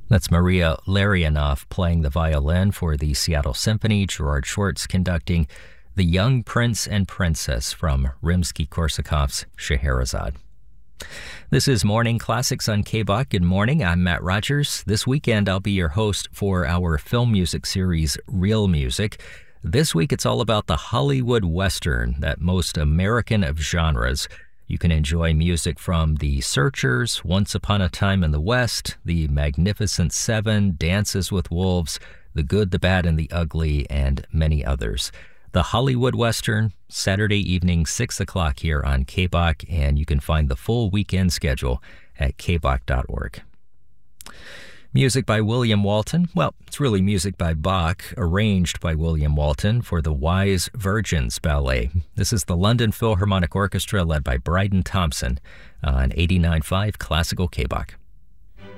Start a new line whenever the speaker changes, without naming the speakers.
That's Maria Larionov playing the violin for the Seattle Symphony, Gerard Schwartz conducting The Young Prince and Princess from Rimsky-Korsakov's Scheherazade. This is Morning Classics on KBOK. Good morning, I'm Matt Rogers. This weekend I'll be your host for our film music series, Real Music. This week it's all about the Hollywood Western, that most American of genres. You can enjoy music from The Searchers, Once Upon a Time in the West, The Magnificent Seven, Dances with Wolves, The Good, the Bad, and the Ugly, and many others. The Hollywood Western, Saturday evening, 6 o'clock here on KBOK, and you can find the full weekend schedule at kbok.org. Music by William Walton. Well, it's really music by Bach, arranged by William Walton for the Wise Virgins Ballet. This is the London Philharmonic Orchestra led by Bryden Thompson on 89.5 Classical KBOK.